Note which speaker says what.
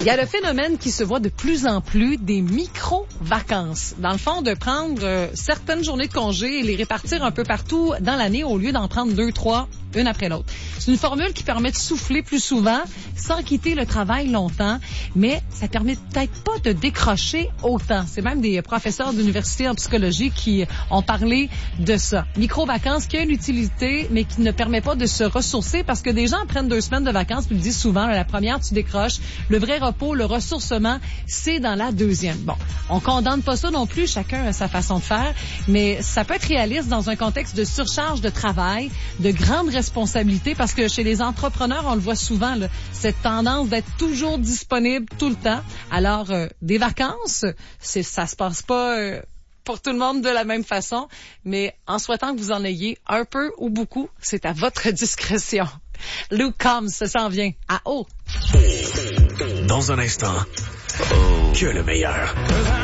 Speaker 1: Il y a le phénomène qui se voit de plus en plus des micro-vacances. Dans le fond, de prendre certaines journées de congé et les répartir un peu partout dans l'année au lieu d'en prendre 2, 3, une après l'autre. C'est une formule qui permet de souffler plus souvent sans quitter le travail longtemps, mais ça permet peut-être pas de décrocher autant. C'est même des professeurs d'université en psychologie qui ont parlé de ça. Micro-vacances qui a une utilité, mais qui ne permet pas de se ressourcer parce que des gens prennent 2 semaines de vacances puis le disent souvent, la première, tu décroches. Le vrai repos, le ressourcement, c'est dans la deuxième. Bon, on condamne pas ça non plus, chacun a sa façon de faire, mais ça peut être réaliste dans un contexte de surcharge de travail, de grande responsabilité, parce que chez les entrepreneurs, on le voit souvent, là, cette tendance d'être toujours disponible tout le temps. Alors, des vacances, ça se passe pas pour tout le monde de la même façon, mais en souhaitant que vous en ayez un peu ou beaucoup, c'est à votre discrétion. Luke Combs, ça s'en vient à haut.
Speaker 2: Dans un instant, que le meilleur.